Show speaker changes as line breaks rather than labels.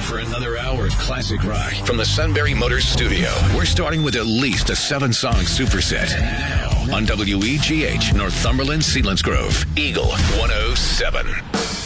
for another hour of classic rock from the Sunbury Motors studio. We're starting with at least a 7-song superset. Now on WEGH, Northumberland, Selinsgrove, Eagle 107.